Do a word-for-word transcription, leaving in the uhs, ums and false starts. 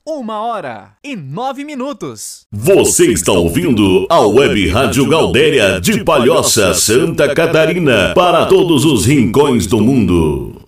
Uma hora e nove minutos. Você está ouvindo a Web Rádio Gaudéria de Palhoça, Santa Catarina, para todos os rincões do mundo.